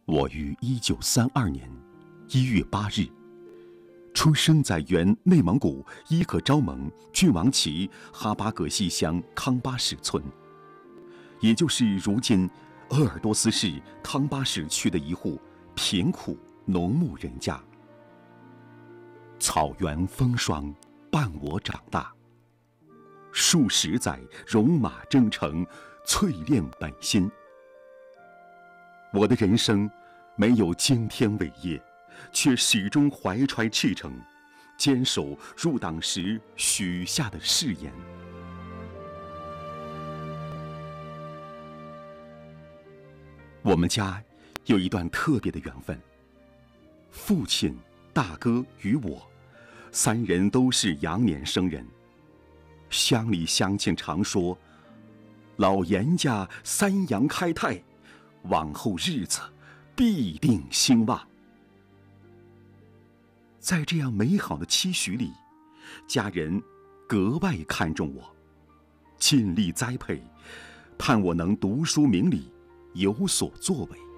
我于1932年1月8日出生在原内蒙古伊克昭盟郡王旗哈巴格西乡康巴什村，也就是如今鄂尔多斯市康巴什区的一户贫苦农牧人家。草原风霜伴我长大，数十载戎马征程淬炼本心。我的人生没有惊天伟业，却始终怀揣赤诚，坚守入党时许下的誓言。我们家有一段特别的缘分，父亲、大哥与我三人都是羊年生人。乡里乡亲常说，老严家三羊开泰，往后日子必定兴旺。在这样美好的期许里，家人格外看重我，尽力栽培，盼我能读书明理，有所作为。